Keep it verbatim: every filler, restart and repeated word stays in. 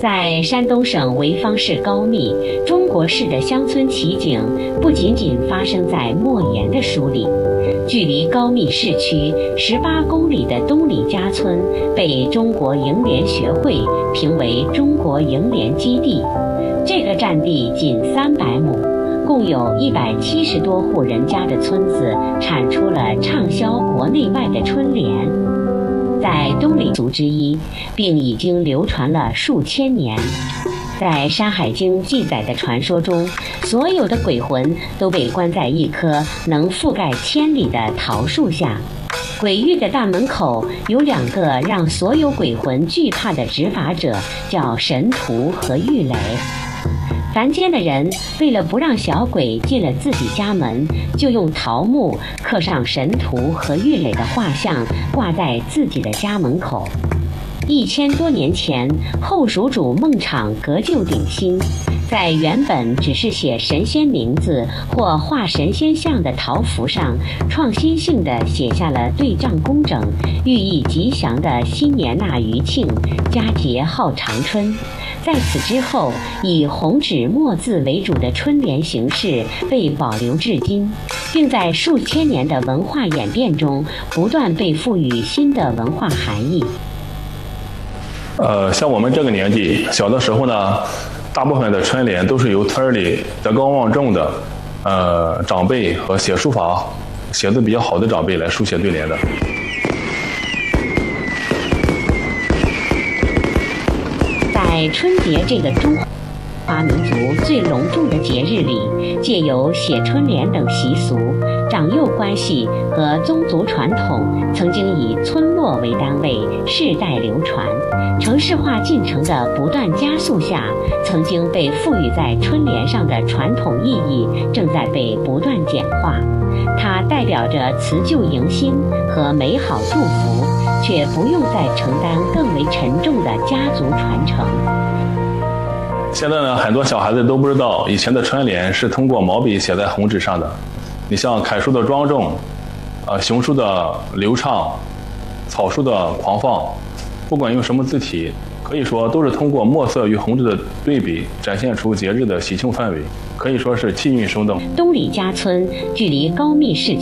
在山东省潍坊市高密，中国式的乡村奇景不仅仅发生在莫言的书里。距离高密市区十八公里的东里家村被中国楹联学会评为中国楹联基地。这个占地仅三百亩，共有一百七十多户人家的村子，产出了畅销国内外的春联。在东里族之一，并已经流传了数千年。在《山海经》记载的传说中，所有的鬼魂都被关在一棵能覆盖千里的桃树下。鬼域的大门口有两个让所有鬼魂惧怕的执法者，叫神荼和郁垒。凡间的人为了不让小鬼进了自己家门，就用桃木刻上神荼和郁垒的画像，挂在自己的家门口。一千多年前，后蜀主孟昶革旧鼎新，在原本只是写神仙名字或画神仙像的桃符上，创新性地写下了对仗工整、寓意吉祥的新年纳余庆，佳节号长春。在此之后，以红纸墨字为主的春联形式被保留至今，并在数千年的文化演变中不断被赋予新的文化含义。 呃，像我们这个年纪，小的时候呢，大部分的春联都是由村里德高望重的呃长辈和写书法写得比较好的长辈来书写对联的。 在春节这个中华民族最隆重的节日里，借由写春联等习俗、长幼关系和宗族传统，曾经以村落为单位，世代流传。城市化进程的不断加速下，曾经被赋予在春联上的传统意义正在被不断简化。它代表着辞旧迎新和美好祝福，却不用再承担更为沉重的家族传承。 现在呢，很多小孩子都不知道，以前的春联是通过毛笔写在红纸上的。你像楷书的庄重，呃，行书的流畅，草书的狂放，不管用什么字体，可以说都是通过墨色与红纸的对比，展现出节日的喜庆氛围，可以说是气韵生动。 东里家村距离高密市